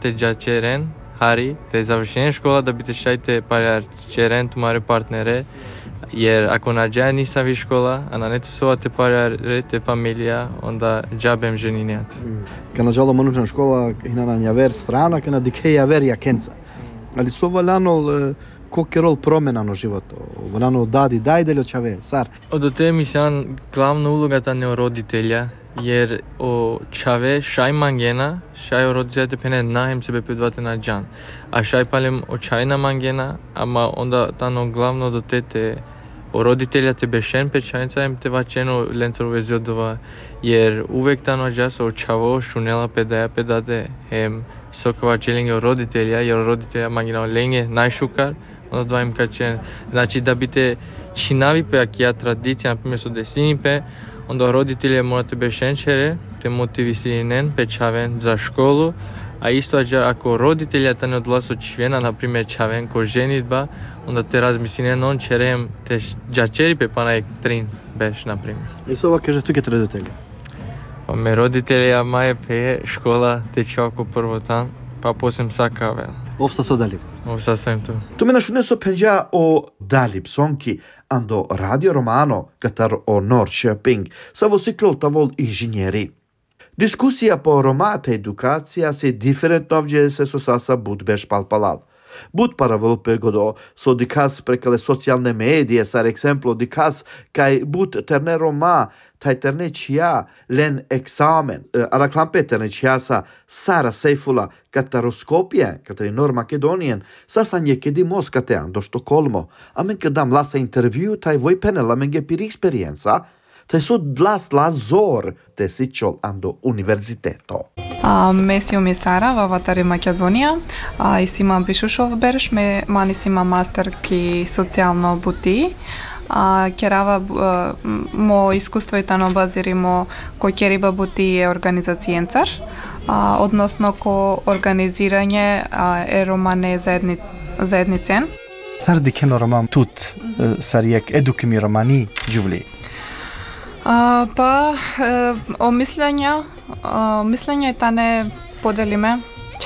те джачерен, Хари, те завършен школа да бите шайте парярчерен тумаре партнере, jer ako na džaj nisam vi škola, a na netu sova te parjare, te familija, onda džabem ženinjat. Kana žalo manučan škola, hina na njaver strana, kana dikeja ver jakenca. Ali sova lanol koliki rol promjena na životu? Lanol dadi dajdelj od čave, sar? Od te mislim, glavna ulogata ne o roditelja, jer o čave šaj mangena, šaj o roditelja pene nahem sebe pedvate na džan. A šaj palem o čajna mangena, ama onda tano glavno do te o roditelja te bešen pečajnca em te vačeno lentro vezodova, jer uvek tano džas o čavo šunela pedate hem sokova čelinge o roditelja, jer roditelja mangena o lenge najšukar, onda dva im kačen. Znači da bite činavi pe akija tradicija, naprimjer su desini pe, onda roditelje morate bešenčere, te motivisinen pečaven za školu, a isto ako roditelja ta ne odlasu čvjena, naprimjer čaven ko ženitba, onda te razmisline non čerem te džačeri pe panaj trin beš, naprimjer. I sova kaže tu ket roditelja? Pa me roditelja maje pe škola te čovako prvo tam, pa posem sakavel. Ofsa so dalib. Ofsa sam tu. Tu me našuneso penja o dalib sonki, ando Radio Romano, katar o Norrköping, savo cyklol tavol inžinjeri. Diskusija po romate edukacija se diferent novdje se sosasa bud beš palpalal. Bud paravolpe godo so dikas prekale socijalne medije, sar exemplo dikas kaj bud terne roma, taj terne čija len eksamen, araklampe terne čija sa Sara Seifula kataroskopije, katari Nor Makedonien, sasa njekedi moskate do Štokholmo, a men kedam lasa intervju taj voj penela men ge pir experienza, taj so dlas zor te sičol ando univerziteto. Месио ми Сара во Ватари Македонија и си имам пишушов берш, мани си имам мастер ки социјално бути. Керава мо искуство и тано базиримо кој кериба бути е организацијенцар, односно ко организирање е романе заедницен. Сар дикено роман тут, сар јек едукими романи джувли. Па, о мислење тане поделиме.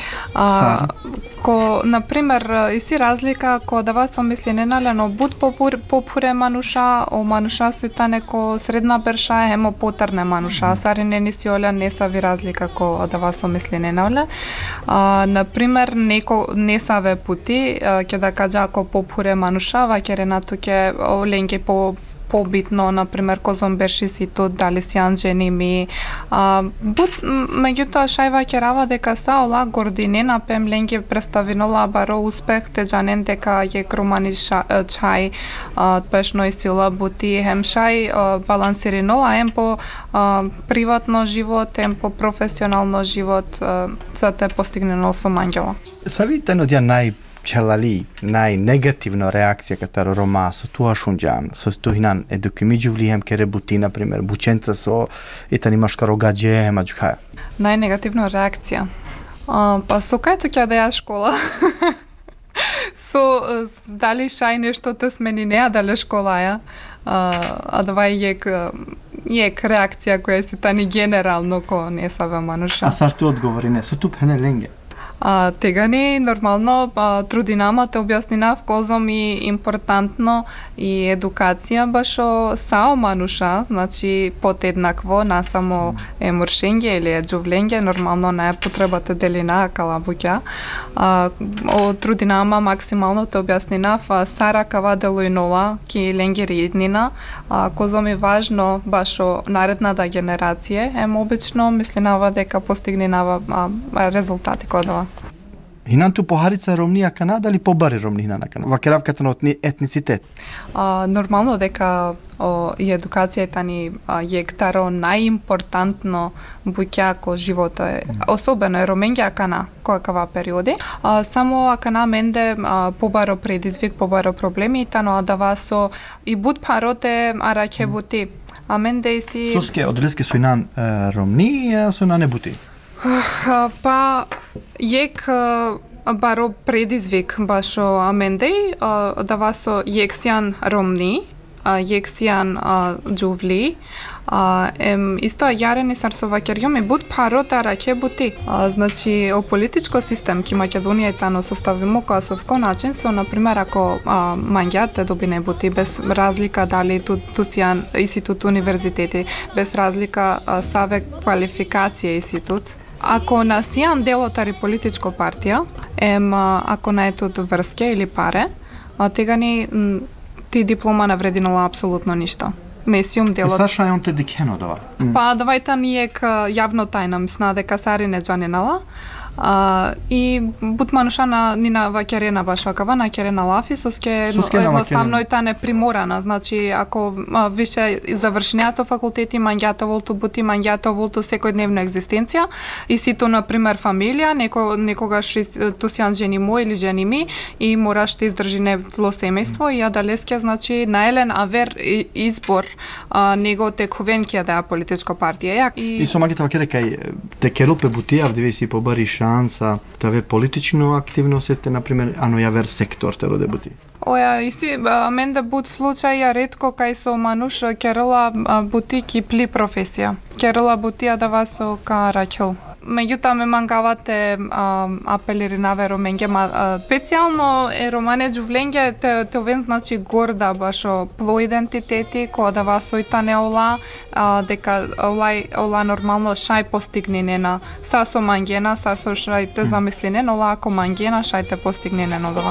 Ко, например, иси разлика ко да вас омисли неналено буд попуре мануша, о мануша су тане ко средна берша, хемо потарне мануша, сари не ниси оля, не са ви разлика ко да вас омисли ненале. Например, не са ве пути, ке да кажа ко попуре мануша, вакере на туке оленке побитно, например, козом берши си тут, дали си анженими. Меѓутоа, шајва керава дека са ола гординена пем ленге представинола баро успех те джанен дека е кромани чај пешно и сила бути хем шај балансиринола ем по приватно живот, ем по професионално живот за те постигнено со ангела. Сави тенодја čelali najnegativna reakcija kataro Roma so tu ašunđan, so tu hinan edukimiđu vlihem kere buti, na primjer, bučenca so etan imaš karo gađe, mađukaja. Najnegativna reakcija? Pa so kaj tu kja da ja škola? So dali šaj nešto te smeni ne, a dali škola ja. A dva jek reakcija koja si tani generalno ko ne save manuša. A sar tu odgovori ne, so tu pene lenge? Тега не нормално трудинамата објаснинав козом и импортантно и едукација башо сао мануша, значи подеднакво на само емуршенге или джувленге, нормално не е потребата делина калабуќа. О трудинама максимално те објаснинав Сара кава делујнола ки ленгери иднина, козом е важно башо наредната генерација, обично мислинава дека постигнинава резултати кодова. Hinan tu poharica Romnija Kanada ili pobari Romnija na Kanada? Vakeravkata na etnicitet? Нормално дека и едукацијата ни е таро најимпортантно буќа ко живото е, особено е роменѓа акана која периоди. Само акана менде побаро предизвик, побаро проблеми, тано да васо и буд пароте араќе бути. А менде и си... Суске, одрилски су инан Ромни, а су инан не бути? Па, јек баро предизвик башо амендеј, да васо јексјан Ромни, јексијан џувли, исто јарени сарсовакерјум и буд парота раке бути. Значи, о политичко систем ки Македонија и тано составимо косовско начин со, например, ако манѓате добине бути без разлика дали тусијан институт универзитети, без разлика саве квалификација институт. Ако на сијан делотари политичко партија, ако на етот врске или паре, тегани ти диплома не врединала апсолутно ништо. Месиум делот. Саша е он те дикено дава. Па давајта ниек јавно тајна, мисна дека Сари не джанинала. И бутмануша нина вакерена башакава на керена лафи соске едноставно и та не приморана, значи ако више завршенијато факултети манѓато волту бути манѓато волту секојдневна екзистенција и сито на пример фамилија некогаш тусијан жени мој или жени ми и мораш да издржи нетло семејство и ја далеске значи наелен авер избор него тековен ќе да политичко партија и со магите вакере кај те керупе бутија вдиве си побари шанса да политично активно сете, например, ано јавер сектор те роде бути. Оја, иси, мен да буд случај ретко кај со мануш керела бути кипли професија. Керела бутија да вас со ка Рачел. Меѓутоа ме мангавате апелири наверо менге, специјално е романе џувленге те овен значи горда башо пло идентитети која да вас сојтане ола дека ола нормално шај постигнене на са со мангена, са со шајте замислине, ола ако мангена шајте постигнене на